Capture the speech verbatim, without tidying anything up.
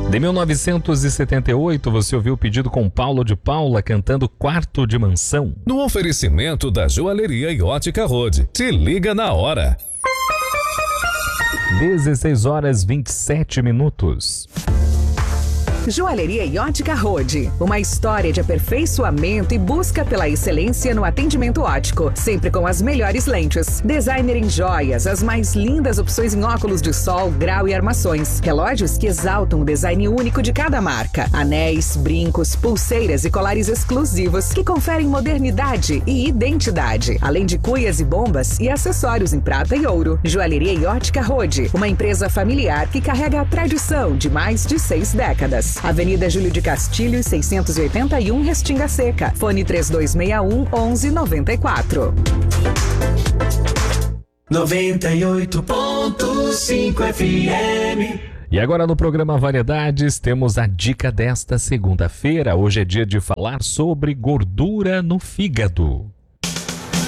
De mil novecentos e setenta e oito, você ouviu o pedido com Paulo de Paula cantando Quarto de Mansão. No oferecimento da Joalheria e Ótica Rode. Se liga na hora. dezesseis horas e vinte e sete minutos. Joalheria e Ótica Rode, uma história de aperfeiçoamento e busca pela excelência no atendimento óptico, sempre com as melhores lentes. Designer em joias, as mais lindas opções em óculos de sol, grau e armações. Relógios que exaltam o design único de cada marca. Anéis, brincos, pulseiras e colares exclusivos que conferem modernidade e identidade. Além de cuias e bombas e acessórios em prata e ouro. Joalheria e Ótica Rode, uma empresa familiar que carrega a tradição de mais de seis décadas. Avenida Júlio de Castilho, seiscentos e oitenta e um, Restinga Seca. Fone três dois seis um, onze noventa e quatro. noventa e oito ponto cinco F M. E agora no programa Variedades temos a dica desta segunda-feira. Hoje é dia de falar sobre gordura no fígado.